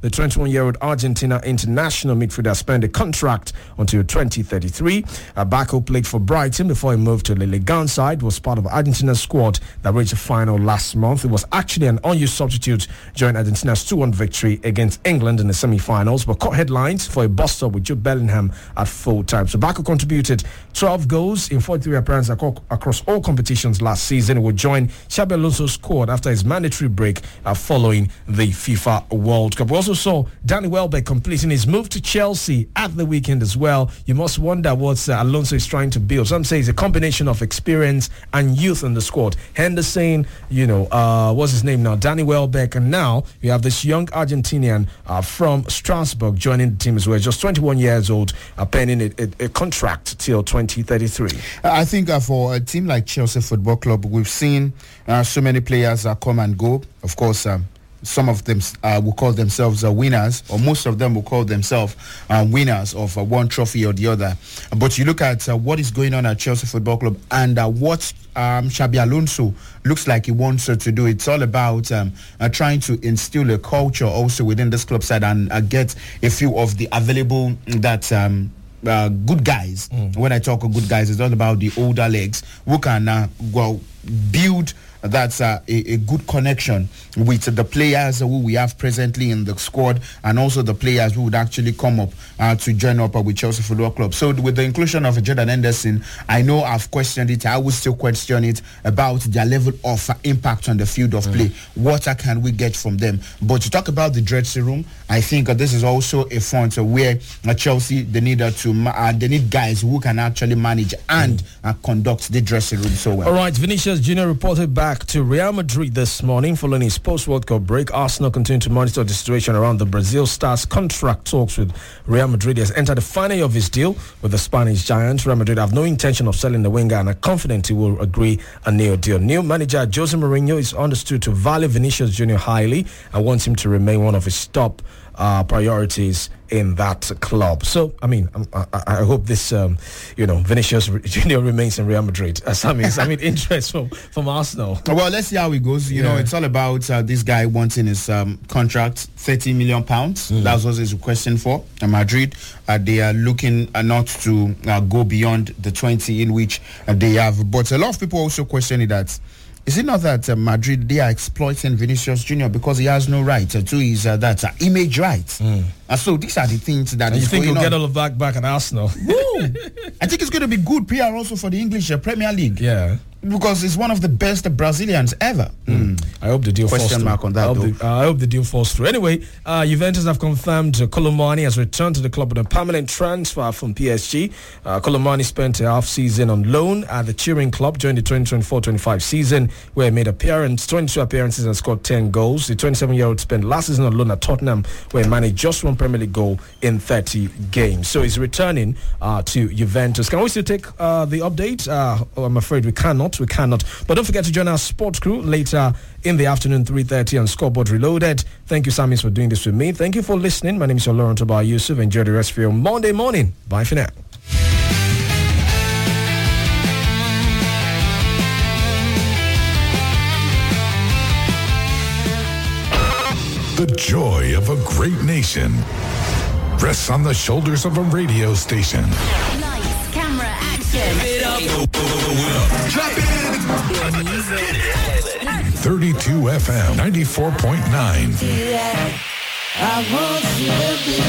The 21-year-old Argentina international midfielder spent a contract until 2033. Baco played for Brighton before he moved to the Ligue 1 side, was part of Argentina's squad that reached the final last month. It was actually an unused substitute during Argentina's 2-1 victory against England in the semi-finals, but caught headlines for a bust-up with Jude Bellingham at full time. So Baco contributed 12 goals in 43 appearances across all competitions last season. He would join Xabi Alonso's squad after his mandatory break following the FIFA World Cup. We also saw Danny Welbeck completing his move to Chelsea at the weekend as well. You must wonder what Alonso is trying to build. Some say it's a combination of experience and youth in the squad. Henderson, what's his name now? Danny Welbeck, and now you have this young Argentinian from Strasbourg joining the team as well. Just 21 years old, penning a contract till 2033. I think for a team like Chelsea Football Club, we've seen so many players come and go. Of course, some of them will call themselves winners, or most of them will call themselves winners of one trophy or the other. But you look at what is going on at Chelsea Football Club and what Xabi Alonso looks like he wants to do. It's all about trying to instill a culture also within this club side and get a few of the available good guys. When I talk of good guys, it's all about the older legs who can build that's a good connection with the players who we have presently in the squad, and also the players who would actually come up to join up with Chelsea Football Club. So with the inclusion of Jordan Henderson, I know I've questioned it. I will still question it about their level of impact on the field of play. What can we get from them? But to talk about the dressing room, I think this is also a front where Chelsea they need guys who can actually manage and conduct the dressing room so well. All right, Vinicius Junior reported back to Real Madrid this morning following his post-World Cup break. Arsenal continue to monitor the situation around the Brazil star's contract talks with Real Madrid. He has entered the final year of his deal with the Spanish giants. Real Madrid have no intention of selling the winger and are confident he will agree a new deal. New manager Jose Mourinho is understood to value Vinicius Junior highly and wants him to remain one of his top priorities in that club. So, I mean, I hope this, Vinicius Junior remains in Real Madrid. Interest from Arsenal. Well, let's see how it goes. You know, it's all about this guy wanting his contract, £30 million. That's what he's requesting for Madrid. They are looking not to go beyond the 20 in which they have. But a lot of people also question that. Is it not that Madrid, they are exploiting Vinicius Junior because he has no right to his image rights? So these are the things that... And you think he'll get all of that back at Arsenal? I think it's going to be good PR also for the English Premier League. Yeah. Because it's one of the best Brazilians ever. I hope the deal falls through. Mark on that, I hope the deal falls through. Anyway, Juventus have confirmed Colomani has returned to the club with a permanent transfer from PSG. Colomani spent a half season on loan at the Turin club during the 2024-25 season, where he made 22 appearances and scored 10 goals. The 27-year-old spent last season on loan at Tottenham, where he managed just one Premier League goal in 30 games. So he's returning to Juventus. Can we still take the update? I'm afraid we cannot. But don't forget to join our sports crew later in the afternoon, 3:30 on Scoreboard Reloaded. Thank you, Samis, for doing this with me. Thank you for listening. My name is Laurent Tobar Yusuf. Enjoy the rest of your Monday morning. Bye for now. The joy of a great nation rests on the shoulders of a radio station. Lights, camera, action. Drop it. 32 FM 94.9. I want you to be